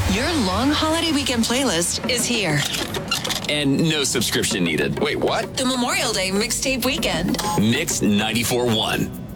Your long holiday weekend playlist is here. And no subscription needed. Wait, what? The Memorial Day mixtape weekend. Mix 94.1.